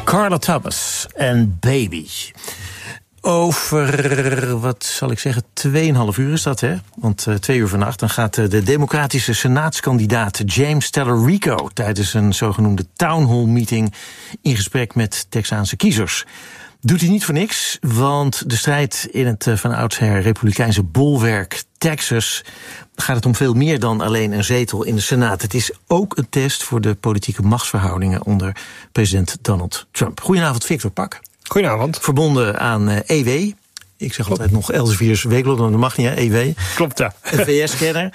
Carla Thomas en Baby. Over, wat zal ik zeggen, 2,5 uur is dat, hè? Want 2 uur vannacht, dan gaat de democratische senaatskandidaat James Tallarico tijdens een zogenoemde town hall meeting in gesprek met Texaanse kiezers. Doet hij niet voor niks, want de strijd in het van oudsher republikeinse bolwerk Texas gaat het om veel meer dan alleen een zetel in de Senaat. Het is ook een test voor de politieke machtsverhoudingen onder president Donald Trump. Goedenavond, Victor Pak. Goedenavond. Verbonden aan EW. Ik zeg altijd nog Elsevier's Weekblad, dat mag niet, hè, EW. Klopt, ja. Een VS-kenner.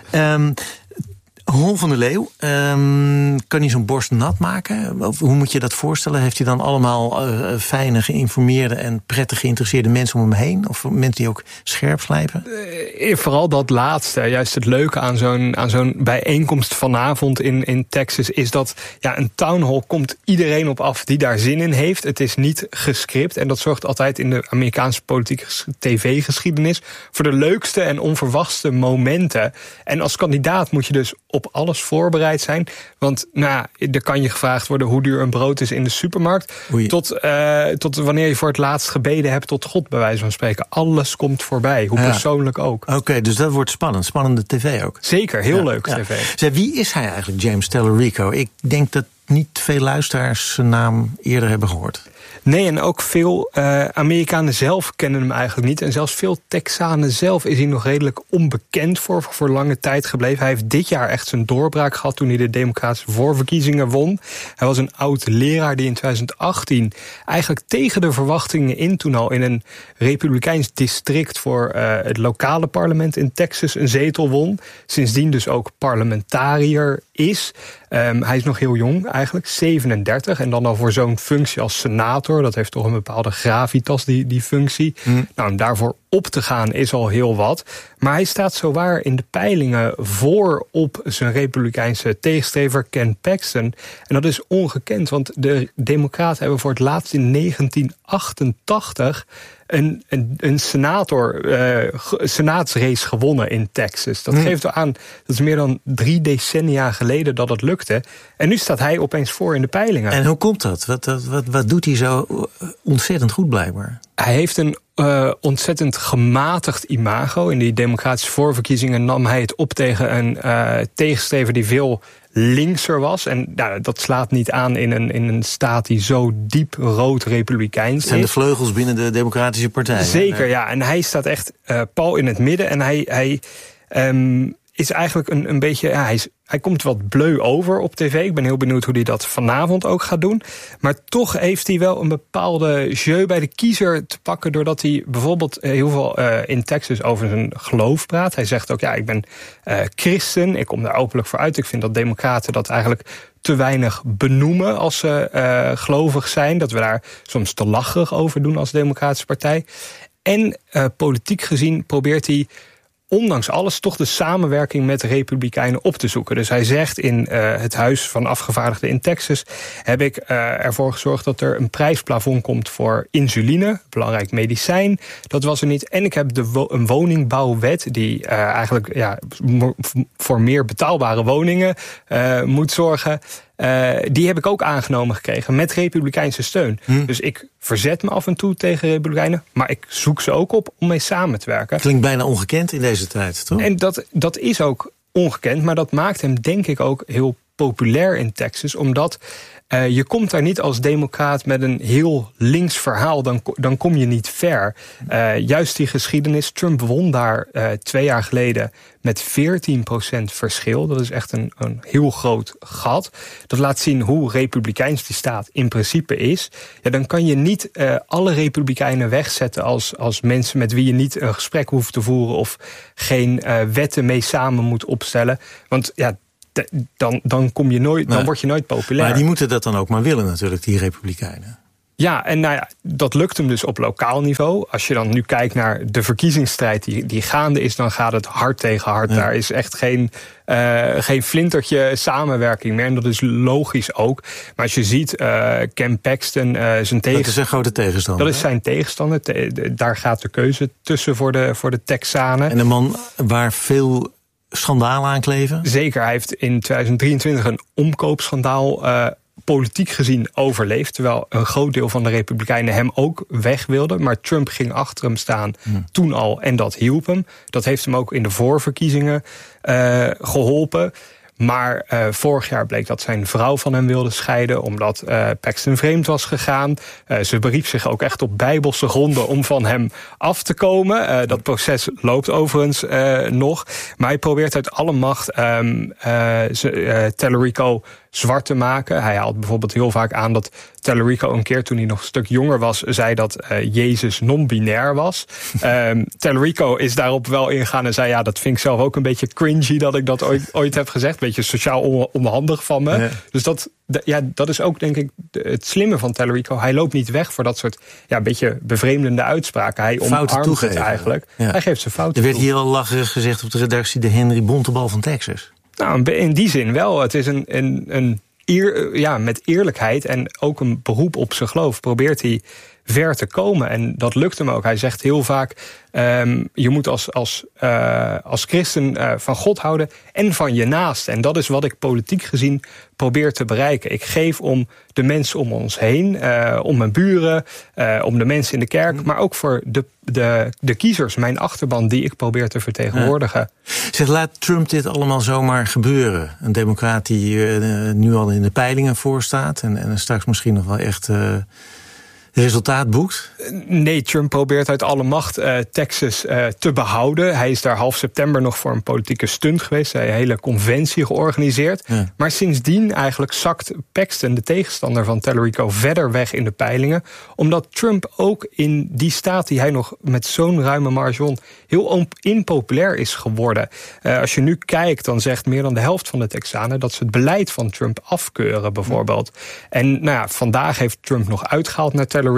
Hol van der Leeuw, kan hij zo'n borst nat maken? Of hoe moet je dat voorstellen? Heeft hij dan allemaal fijne, geïnformeerde en prettig geïnteresseerde mensen om hem heen? Of mensen die ook scherp slijpen? Vooral dat laatste. Juist het leuke aan zo'n bijeenkomst vanavond in Texas is dat een town hall komt iedereen op af die daar zin in heeft. Het is niet gescript en dat zorgt altijd in de Amerikaanse politieke tv-geschiedenis voor de leukste en onverwachte momenten. En als kandidaat moet je dus op alles voorbereid zijn. Want er kan je gevraagd worden hoe duur een brood is in de supermarkt. Tot wanneer je voor het laatst gebeden hebt tot God, bij wijze van spreken. Alles komt voorbij, hoe persoonlijk ook. Oké, dus dat wordt spannend. Spannende tv ook. Zeker, heel leuk tv. Zeg, wie is hij eigenlijk, James Tallarico? Ik denk dat niet veel luisteraars zijn naam eerder hebben gehoord. Nee, en ook veel Amerikanen zelf kennen hem eigenlijk niet. En zelfs veel Texanen zelf is hij nog redelijk onbekend voor lange tijd gebleven. Hij heeft dit jaar echt zijn doorbraak gehad toen hij de democratische voorverkiezingen won. Hij was een oud leraar die in 2018 eigenlijk tegen de verwachtingen in toen al in een republikeins district voor het lokale parlement in Texas een zetel won. Sindsdien dus ook parlementariër is. Hij is nog heel jong eigenlijk, 37. En dan al voor zo'n functie als senator. Dat heeft toch een bepaalde gravitas, die functie. Nou, om daarvoor op te gaan is al heel wat. Maar hij staat zowaar in de peilingen voor op zijn republikeinse tegenstrever Ken Paxton. En dat is ongekend, want de democraten hebben voor het laatst in 1988... een senaatsrace gewonnen in Texas. Dat geeft aan, dat is meer dan 3 decennia geleden dat het lukte. En nu staat hij opeens voor in de peilingen. En hoe komt dat? Wat doet hij zo ontzettend goed blijkbaar? Hij heeft een ontzettend gematigd imago. In die democratische voorverkiezingen nam hij het op tegen een tegenstrever die veel linkser was. En dat slaat niet aan in een staat die zo diep rood-republikeins is. Het zijn de vleugels binnen de Democratische Partij. Zeker, ja. En hij staat echt pal in het midden. En hij is eigenlijk een beetje... Hij komt wat bleu over op tv. Ik ben heel benieuwd hoe hij dat vanavond ook gaat doen. Maar toch heeft hij wel een bepaalde jeu bij de kiezer te pakken, doordat hij bijvoorbeeld heel veel in Texas over zijn geloof praat. Hij zegt ook, ik ben christen. Ik kom daar openlijk voor uit. Ik vind dat democraten dat eigenlijk te weinig benoemen als ze gelovig zijn. Dat we daar soms te lacherig over doen als Democratische Partij. En politiek gezien probeert hij ondanks alles toch de samenwerking met de Republikeinen op te zoeken. Dus hij zegt in het Huis van Afgevaardigden in Texas heb ik ervoor gezorgd dat er een prijsplafond komt voor insuline, belangrijk medicijn. Dat was er niet. En ik heb een woningbouwwet die eigenlijk voor meer betaalbare woningen moet zorgen. Die heb ik ook aangenomen gekregen met republikeinse steun. Dus ik verzet me af en toe tegen republikeinen, maar ik zoek ze ook op om mee samen te werken. Klinkt bijna ongekend in deze tijd, toch? En dat is ook ongekend, maar dat maakt hem denk ik ook heel populair in Texas, omdat je komt daar niet als democraat met een heel links verhaal, dan kom je niet ver. Juist die geschiedenis, Trump won daar 2 jaar geleden met 14% verschil. Dat is echt een heel groot gat. Dat laat zien hoe republikeins die staat in principe is. Ja, dan kan je niet alle republikeinen wegzetten als mensen met wie je niet een gesprek hoeft te voeren of geen wetten mee samen moet opstellen. Want dan kom je nooit, dan word je nooit populair. Maar die moeten dat dan ook maar willen natuurlijk, die republikeinen. Ja, en dat lukt hem dus op lokaal niveau. Als je dan nu kijkt naar de verkiezingsstrijd die gaande is, dan gaat het hard tegen hard. Ja. Daar is echt geen flintertje samenwerking meer. En dat is logisch ook. Maar als je ziet, Ken Paxton, zijn tegenstander. Dat is een grote tegenstander. Dat is zijn tegenstander. Daar gaat de keuze tussen voor de Texanen. En een man waar veel schandalen aan kleven? Zeker, hij heeft in 2023 een omkoopschandaal politiek gezien overleefd, terwijl een groot deel van de Republikeinen hem ook weg wilden. Maar Trump ging achter hem staan toen al en dat hielp hem. Dat heeft hem ook in de voorverkiezingen geholpen. Maar vorig jaar bleek dat zijn vrouw van hem wilde scheiden, omdat Paxton vreemd was gegaan. Ze beriep zich ook echt op bijbelse gronden om van hem af te komen. Dat proces loopt overigens nog. Maar hij probeert uit alle macht Tallarico zwart te maken. Hij haalt bijvoorbeeld heel vaak aan dat Tallarico een keer, toen hij nog een stuk jonger was, zei dat Jezus non-binair was. Tallarico is daarop wel ingegaan en zei, ja, dat vind ik zelf ook een beetje cringy dat ik dat ooit heb gezegd. Een beetje sociaal onhandig van me. Ja. Dus dat is ook, denk ik, het slimme van Tallarico. Hij loopt niet weg voor dat soort een beetje bevreemdende uitspraken. Hij omarmt het eigenlijk. Ja. Hij geeft zijn fouten. Er werd hier al lacherig gezegd op de redactie de Henry Bontebal van Texas. Nou, in die zin wel. Het is met eerlijkheid en ook een beroep op zijn geloof probeert hij ver te komen. En dat lukt hem ook. Hij zegt heel vaak, je moet als christen van God houden en van je naaste. En dat is wat ik politiek gezien probeer te bereiken. Ik geef om de mensen om ons heen, om mijn buren, om de mensen in de kerk, maar ook voor de kiezers, mijn achterban die ik probeer te vertegenwoordigen. Zeg, laat Trump dit allemaal zomaar gebeuren? Een democraat die nu al in de peilingen voorstaat en straks misschien nog wel echt resultaat boekt? Nee, Trump probeert uit alle macht Texas te behouden. Hij is daar half september nog voor een politieke stunt geweest. Hij heeft een hele conventie georganiseerd. Ja. Maar sindsdien eigenlijk zakt Paxton, de tegenstander van Tallarico, verder weg in de peilingen. Omdat Trump ook in die staat die hij nog met zo'n ruime marge won, heel impopulair is geworden. Als je nu kijkt, dan zegt meer dan de helft van de Texanen dat ze het beleid van Trump afkeuren, bijvoorbeeld. En vandaag heeft Trump nog uitgehaald naar Tallarico,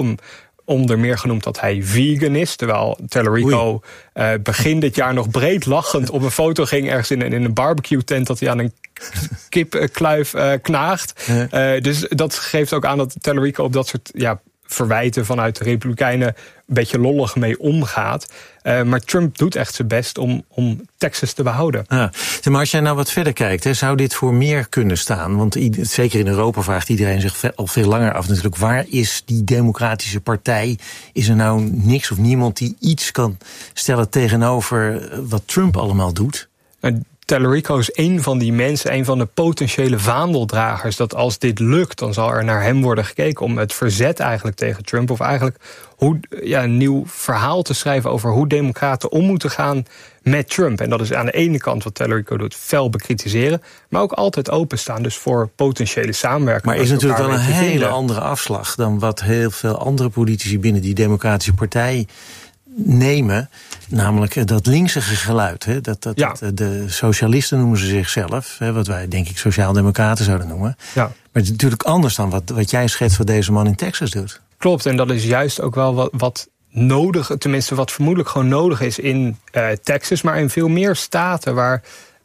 onder meer genoemd dat hij vegan is. Terwijl Tallarico begin dit jaar nog breed lachend op een foto ging ergens in een barbecue tent dat hij aan een kipkluif knaagt. Dus dat geeft ook aan dat Tallarico op dat soort verwijten vanuit de Republikeinen een beetje lollig mee omgaat. Maar Trump doet echt zijn best om Texas te behouden. Ja. Maar als jij nou wat verder kijkt, zou dit voor meer kunnen staan? Want zeker in Europa vraagt iedereen zich al veel langer af natuurlijk, waar is die democratische partij? Is er nou niks of niemand die iets kan stellen tegenover wat Trump allemaal doet? Tallarico is een van die mensen, een van de potentiële vaandeldragers, dat als dit lukt, dan zal er naar hem worden gekeken om het verzet eigenlijk tegen Trump, of eigenlijk een nieuw verhaal te schrijven over hoe democraten om moeten gaan met Trump. En dat is aan de ene kant wat Tallarico doet, fel bekritiseren, maar ook altijd openstaan dus voor potentiële samenwerking. Maar is natuurlijk wel een hele andere afslag dan wat heel veel andere politici binnen die democratische partij nemen, namelijk dat linksige geluid. Hè? De socialisten noemen ze zichzelf, hè, wat wij denk ik sociaaldemocraten zouden noemen. Ja. Maar het is natuurlijk anders dan wat jij schetst wat deze man in Texas doet. Klopt, en dat is juist ook wel wat nodig, tenminste wat vermoedelijk gewoon nodig is in Texas, maar in veel meer staten waar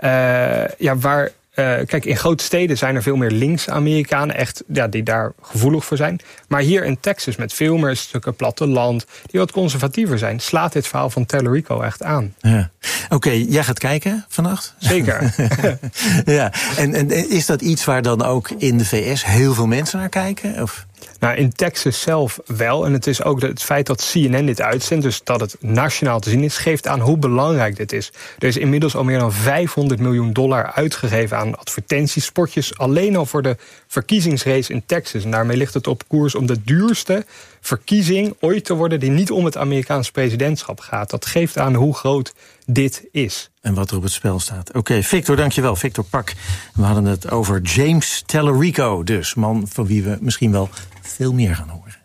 kijk, in grote steden zijn er veel meer links-Amerikanen, echt die daar gevoelig voor zijn. Maar hier in Texas, met veel meer stukken platteland, die wat conservatiever zijn, slaat dit verhaal van Tallarico echt aan. Ja. Oké, jij gaat kijken vannacht? Zeker. Ja. En is dat iets waar dan ook in de VS heel veel mensen naar kijken? Of? Nou, in Texas zelf wel. En het is ook het feit dat CNN dit uitzendt, dus dat het nationaal te zien is, geeft aan hoe belangrijk dit is. Er is inmiddels al meer dan $500 miljoen uitgegeven aan advertentiespotjes, alleen al voor de verkiezingsrace in Texas. En daarmee ligt het op koers om de duurste verkiezing ooit te worden die niet om het Amerikaanse presidentschap gaat. Dat geeft aan hoe groot dit is. En wat er op het spel staat. Oké, Victor, dankjewel. Victor Pak. We hadden het over James Tallarico, dus man van wie we misschien wel veel meer gaan horen.